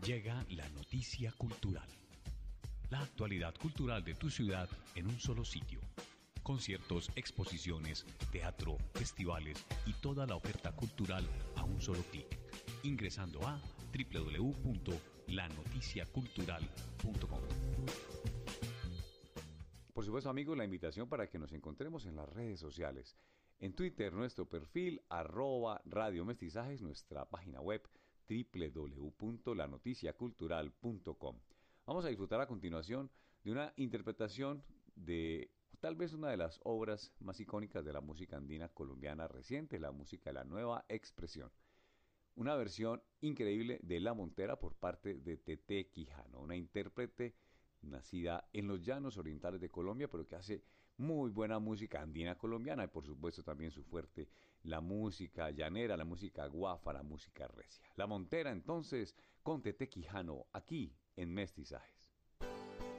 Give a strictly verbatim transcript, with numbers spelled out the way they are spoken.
Llega la noticia cultural. La actualidad cultural de tu ciudad en un solo sitio. Conciertos, exposiciones, teatro, festivales y toda la oferta cultural a un solo clic. Ingresando a doble u doble u doble u punto la noticia cultural punto com. Por supuesto, amigos, la invitación para que nos encontremos en las redes sociales. En Twitter, nuestro perfil, arroba Radio Mestizajes, nuestra página web, doble u doble u doble u punto la noticia cultural punto com. Vamos a disfrutar a continuación de una interpretación de tal vez una de las obras más icónicas de la música andina colombiana reciente, la música de la nueva expresión. Una versión increíble de La Montera por parte de Tete Quijano, una intérprete nacida en los llanos orientales de Colombia, pero que hace muy buena música andina colombiana y por supuesto también su fuerte, la música llanera, la música guafa, la música recia. La Montera entonces con Tete Quijano aquí en Mestizajes.